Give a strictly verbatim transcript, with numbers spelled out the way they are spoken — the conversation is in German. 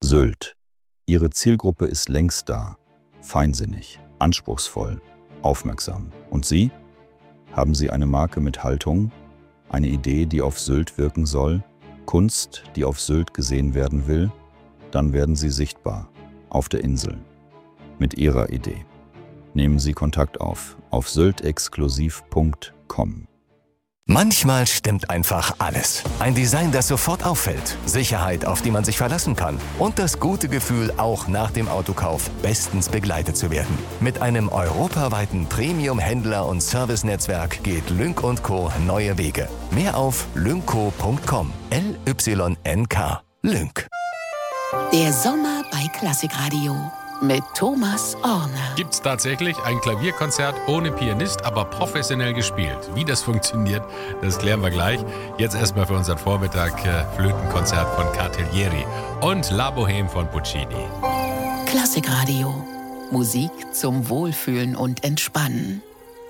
Sylt. Ihre Zielgruppe ist längst da. Feinsinnig, anspruchsvoll, aufmerksam. Und Sie? Haben Sie eine Marke mit Haltung? Eine Idee, die auf Sylt wirken soll? Kunst, die auf Sylt gesehen werden will? Dann werden Sie sichtbar. Auf der Insel. Mit Ihrer Idee. Nehmen Sie Kontakt auf. Auf syltexklusiv punkt com. Manchmal stimmt einfach alles. Ein Design, das sofort auffällt. Sicherheit, auf die man sich verlassen kann. Und das gute Gefühl, auch nach dem Autokauf bestens begleitet zu werden. Mit einem europaweiten Premium-Händler- und Servicenetzwerk geht Lynk und Co. neue Wege. Mehr auf lynco punkt com. L Y N K. Lynk. Der Sommer bei Klassikradio. Mit Thomas Orner. Gibt's tatsächlich ein Klavierkonzert ohne Pianist, aber professionell gespielt? Wie das funktioniert, das klären wir gleich. Jetzt erstmal für unseren Vormittag äh, Flötenkonzert von Cartellieri und La Bohème von Puccini. Klassikradio. Musik zum Wohlfühlen und Entspannen.